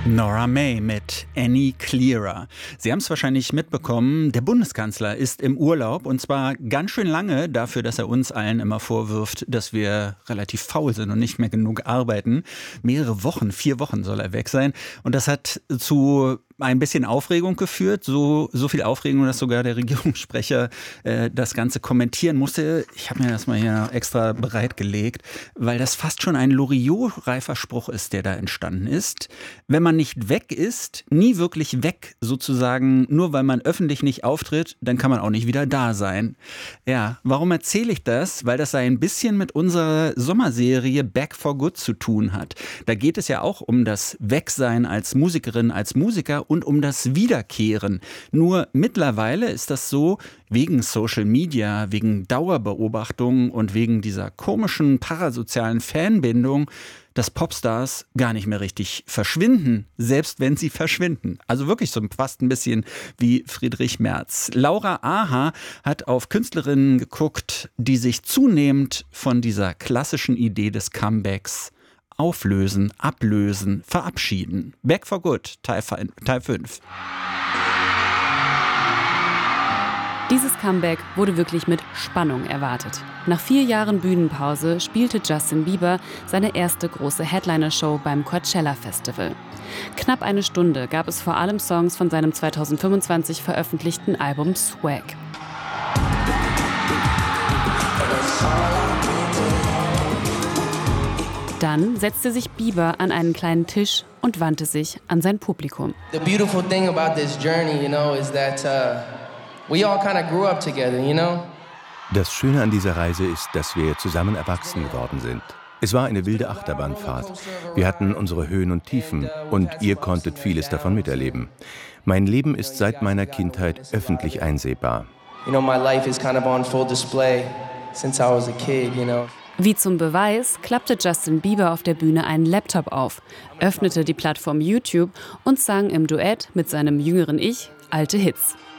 Nora May mit Any Clearer. Sie haben es wahrscheinlich mitbekommen, der Bundeskanzler ist im Urlaub und zwar ganz schön lange dafür, dass er uns allen immer vorwirft, dass wir relativ faul sind und nicht mehr genug arbeiten. Mehrere Wochen, 4 Wochen soll er weg sein und das hat zu ein bisschen Aufregung geführt, so viel Aufregung, dass sogar der Regierungssprecher das Ganze kommentieren musste. Ich habe mir das mal hier extra bereitgelegt, weil das fast schon ein Loriot-reifer Spruch ist, der da entstanden ist. Wenn man nicht weg ist, nie wirklich weg sozusagen, nur weil man öffentlich nicht auftritt, dann kann man auch nicht wieder da sein. Ja, warum erzähle ich das? Weil das ein bisschen mit unserer Sommerserie Back for Good zu tun hat. Da geht es ja auch um das Wegsein als Musikerin, als Musiker und um das Wiederkehren. Nur mittlerweile ist das so, wegen Social Media, wegen Dauerbeobachtung und wegen dieser komischen parasozialen Fanbindung, dass Popstars gar nicht mehr richtig verschwinden, selbst wenn sie verschwinden. Also wirklich so fast ein bisschen wie Friedrich Merz. Laura Aha hat auf Künstlerinnen geguckt, die sich zunehmend von dieser klassischen Idee des Comebacks auflösen, ablösen, verabschieden. Back for Good, Teil 5. Dieses Comeback wurde wirklich mit Spannung erwartet. Nach 4 Jahren Bühnenpause spielte Justin Bieber seine erste große Headliner-Show beim Coachella Festival. Knapp 1 Stunde gab es vor allem Songs von seinem 2025 veröffentlichten Album Swag. Dann setzte sich Bieber an einen kleinen Tisch und wandte sich an sein Publikum. The beautiful thing about this journey, is that we all kind of grew up together, Das Schöne an dieser Reise ist, dass wir zusammen erwachsen geworden sind. Es war eine wilde Achterbahnfahrt. Wir hatten unsere Höhen und Tiefen und ihr konntet vieles davon miterleben. Mein Leben ist seit meiner Kindheit öffentlich einsehbar. My life is kind of on full display since I was a kid, Wie zum Beweis klappte Justin Bieber auf der Bühne einen Laptop auf, öffnete die Plattform YouTube und sang im Duett mit seinem jüngeren Ich alte Hits.